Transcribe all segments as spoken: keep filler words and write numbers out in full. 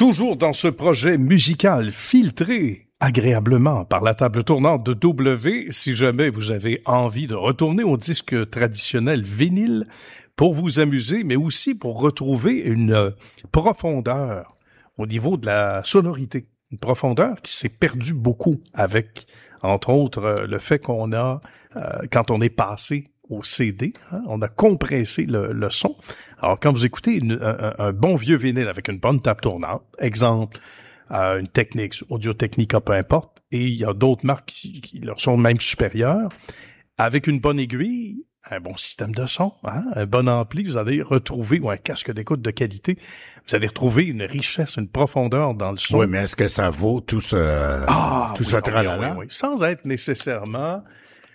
Toujours dans ce projet musical filtré agréablement par la table tournante de W, si jamais vous avez envie de retourner au disque traditionnel vinyle pour vous amuser, mais aussi pour retrouver une profondeur au niveau de la sonorité. Une profondeur qui s'est perdue beaucoup avec, entre autres, le fait qu'on a, euh, quand on est passé au C D, hein, on a compressé le, le son. Alors, quand vous écoutez une, un, un bon vieux vinyle avec une bonne table tournante, exemple, euh, une Technics, Audio-Technica, peu importe, et il y a d'autres marques qui, qui leur sont même supérieures, avec une bonne aiguille, un bon système de son, hein, un bon ampli, vous allez retrouver, ou un casque d'écoute de qualité, vous allez retrouver une richesse, une profondeur dans le son. Oui, mais est-ce que ça vaut tout ce, ah, tout oui, ce oui, tralala? Oui, oui, sans être nécessairement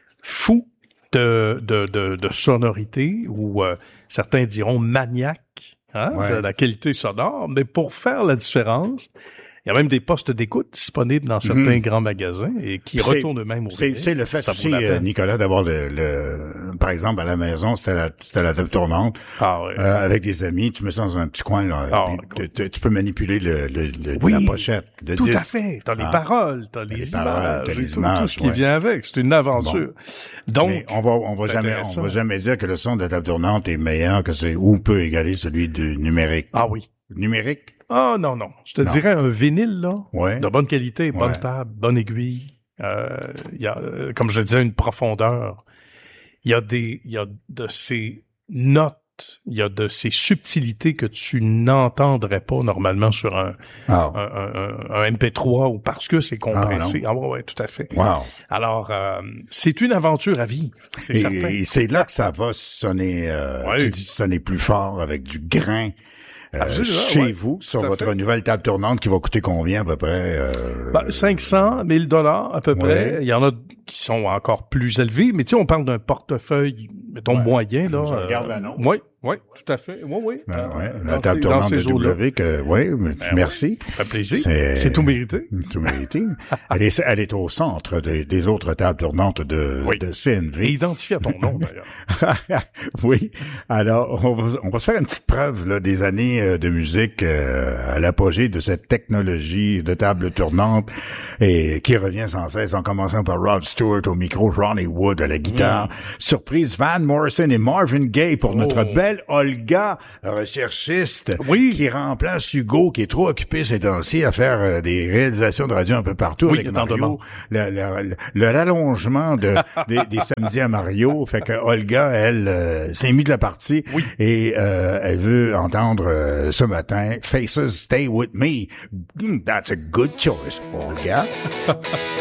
fou de, de, de, de sonorité, ou euh, certains diront maniaque, hein, ouais. de la qualité sonore, mais pour faire la différence, il y a même des postes d'écoute disponibles dans certains mmh. grands magasins et qui c'est, retournent eux-mêmes au c'est, c'est le fait aussi, euh, Nicolas, d'avoir le, le, par exemple, à la maison, c'était la, c'était la table tournante. Ah, oui. euh, avec des amis, tu mets ça dans un petit coin, là. Ah, tu, tu, tu peux manipuler le, le, le oui, la pochette. Le tout disque. à fait. T'as ah. les paroles, t'as les, les images, paroles, t'as les tout, images, tout ce qui ouais. vient avec. C'est une aventure. Bon. Donc, mais on va, on va jamais, on va jamais dire que le son de la table tournante est meilleur que c'est, ou peut égaler celui du numérique. Ah oui. Numérique? Ah oh, non, non. Je te non. dirais un vinyle, là, ouais. de bonne qualité, bonne ouais. table, bonne aiguille. Euh, il y a, euh, comme je le disais, une profondeur. Il y a des, il y a de ces notes, il y a de ces subtilités que tu n'entendrais pas normalement sur un, oh. un, un, un M P trois ou parce que c'est compressé. Ah, ah ouais, ouais, tout à fait. Wow. Alors, euh, c'est une aventure à vie, c'est et, certain. Et c'est là que ça va sonner, euh, ouais. tu dis sonner plus fort avec du grain. Euh, Absolument, chez ouais, vous, sur votre fait. nouvelle table tournante qui va coûter combien à peu près? Euh... Ben, cinq cents mille dollars à peu ouais. près. Il y en a qui sont encore plus élevés, mais tu sais, on parle d'un portefeuille, mettons, ouais. moyen, là. Je regarde l'annonce. Oui, oui, tout à fait. Oui, oui. Ben, euh, ouais. La table ces, tournante de W, que, oui, ben merci. Ouais. Ça fait plaisir. C'est, c'est tout mérité. Tout mérité. elle est, elle est au centre des, des autres tables tournantes de, oui. de C N V. Et identifié à ton nom, d'ailleurs. Oui. Alors, on va, on va se faire une petite preuve, là, des années de musique, euh, à l'apogée de cette technologie de table tournante et qui revient sans cesse en commençant par Rod Stewart au micro, Ronnie Wood à la guitare. Mm. Surprise, Van Morrison et Marvin Gaye pour oh. notre belle Olga, recherchiste, oui. qui remplace Hugo, qui est trop occupé ces temps-ci à faire euh, des réalisations de radio un peu partout oui, avec Mario. Le, le, le, le rallongement de, des, des samedis à Mario. Fait que Olga, elle, euh, s'est mise de la partie oui. et euh, elle veut entendre euh, ce matin Faces Stay With Me. That's a good choice, Olga.